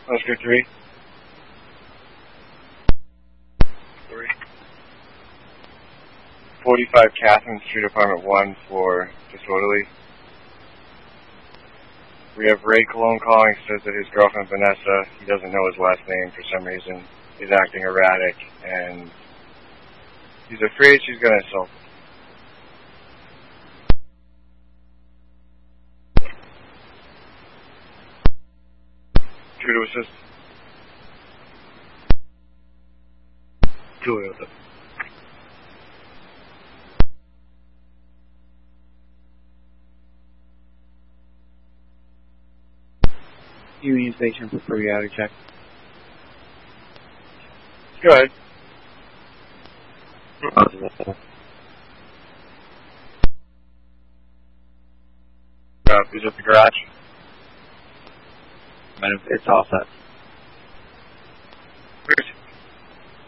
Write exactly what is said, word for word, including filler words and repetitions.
Oscar three. Three. forty-five Catherine Street, apartment one for disorderly. We have Ray Cologne calling, says that his girlfriend Vanessa, he doesn't know his last name for some reason, is acting erratic, and he's afraid she's going to assault him. True to assist. Toyota. Union Station for periodic check. Go ahead. Uh, is it the garage? It's all set.